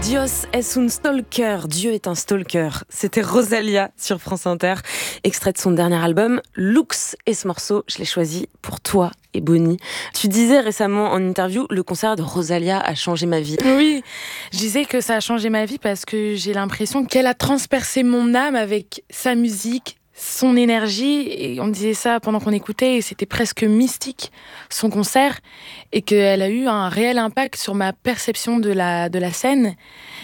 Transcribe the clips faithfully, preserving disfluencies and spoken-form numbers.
Dios es un stalker, Dieu est un stalker. C'était Rosalía sur France Inter, extrait de son dernier album Lux. Et ce morceau, je l'ai choisi pour toi et Bonnie. Tu disais récemment en interview, le concert de Rosalía a changé ma vie. Oui, je disais que ça a changé ma vie parce que j'ai l'impression qu'elle a transpercé mon âme avec sa musique, son énergie, et on disait ça pendant qu'on écoutait, et c'était presque mystique, son concert, et qu'elle a eu un réel impact sur ma perception de la, de la scène.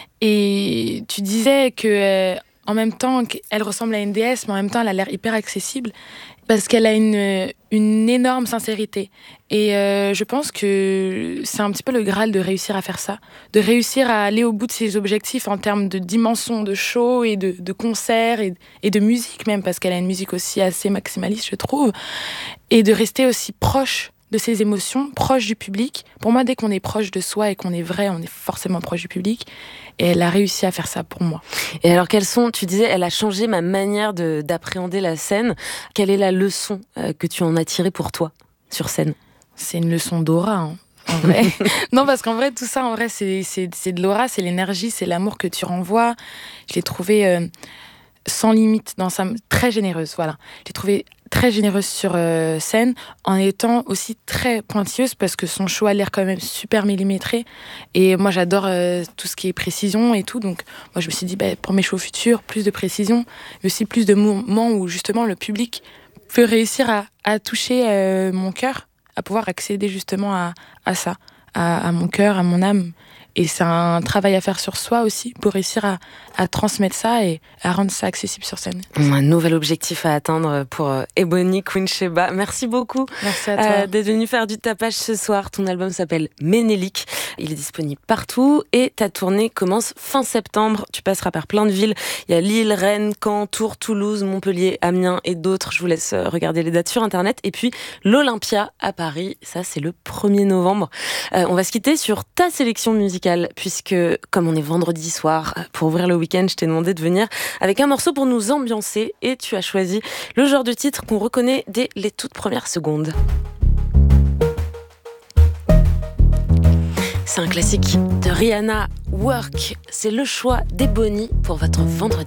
Et tu disais que, euh, en même temps, qu'elle ressemble à une déesse, mais en même temps, elle a l'air hyper accessible, parce qu'elle a une, une énorme sincérité. Et euh, je pense que c'est un petit peu le Graal de réussir à faire ça, de réussir à aller au bout de ses objectifs en termes de dimension de show et de, de concerts et, et de musique même, parce qu'elle a une musique aussi assez maximaliste, je trouve, et de rester aussi proche de ses émotions, proche du public. Pour moi, dès qu'on est proche de soi et qu'on est vrai, on est forcément proche du public. Et elle a réussi à faire ça pour moi. Et alors, quelles sont, tu disais, elle a changé ma manière de, d'appréhender la scène. Quelle est la leçon euh, que tu en as tirée pour toi sur scène ? C'est une leçon d'aura, hein, en vrai. Non, parce qu'en vrai, tout ça, en vrai, c'est, c'est, c'est de l'aura, c'est l'énergie, c'est l'amour que tu renvoies. Je l'ai trouvée euh, sans limite, dans sa, très généreuse, voilà. Je l'ai trouvée très généreuse sur euh, scène, en étant aussi très pointilleuse, parce que son show a l'air quand même super millimétré. Et moi, j'adore euh, tout ce qui est précision et tout. Donc, moi, je me suis dit, bah, pour mes shows futurs, plus de précision, mais aussi plus de moments où, justement, le public peut réussir à, à toucher euh, mon cœur, à pouvoir accéder justement à, à ça, à, à mon cœur, à mon âme. Et c'est un travail à faire sur soi aussi pour réussir à, à transmettre ça et à rendre ça accessible sur scène. Un nouvel objectif à atteindre pour Ebony Queen Sheba. Merci beaucoup Merci à toi. Euh, d'être venue faire du tapage ce soir. Ton album s'appelle Ménélique. Il est disponible partout et ta tournée commence fin septembre. Tu passeras par plein de villes. Il y a Lille, Rennes, Caen, Tours, Toulouse, Montpellier, Amiens et d'autres. Je vous laisse regarder les dates sur Internet. Et puis l'Olympia à Paris. Ça, c'est le premier novembre. Euh, on va se quitter sur ta sélection musicale, puisque comme on est vendredi soir, pour ouvrir le week-end, je t'ai demandé de venir avec un morceau pour nous ambiancer et tu as choisi le genre de titre qu'on reconnaît dès les toutes premières secondes. C'est un classique de Rihanna, Work. C'est le choix d'Ebony pour votre vendredi.